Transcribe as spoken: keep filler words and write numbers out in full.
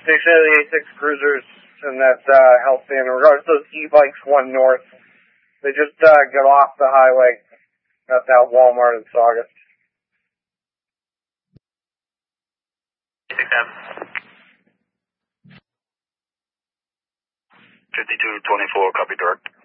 station of the A six Cruisers, and that's uh, healthy. In regards to those e-bikes, one north, they just uh, got off the highway at that Walmart in Saugus. fifty-two twenty-four, copy direct.